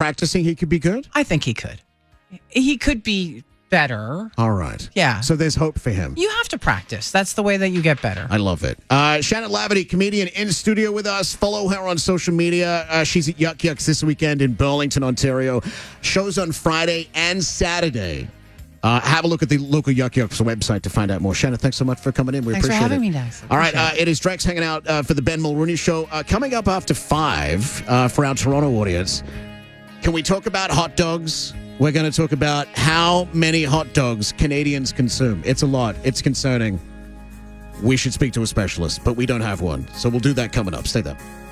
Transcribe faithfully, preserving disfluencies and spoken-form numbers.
practicing, he could be good? I think he could. He could be better. All right. Yeah. So there's hope for him. You have to practice. That's the way that you get better. I love it. Uh, Shannon Laverty, comedian in studio with us. Follow her on social media. Uh, she's at Yuck Yucks this weekend in Burlington, Ontario. Shows on Friday and Saturday. Uh, have a look at the local Yuck Yucks website to find out more. Shannon, thanks so much for coming in. We Thanks for appreciate having it. me, Dax. All right, uh, it is Drex hanging out uh, for the Ben Mulrooney Show. Uh, coming up after five uh, for our Toronto audience. Can we talk about hot dogs? We're going to talk about how many hot dogs Canadians consume. It's a lot. It's concerning. We should speak to a specialist, but we don't have one. So we'll do that coming up. Stay there.